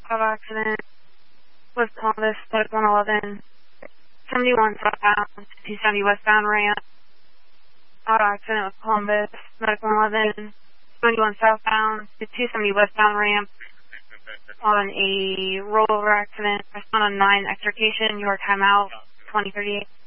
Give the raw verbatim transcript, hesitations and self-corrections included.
Auto accident with Columbus, Medic one eleven, seventy-one southbound, two seventy westbound ramp. Auto accident with Columbus, Medic one eleven, seventy-one southbound, to two seventy westbound ramp. On a rollover accident, respond on nine extrication, your timeout, twenty thirty-eight.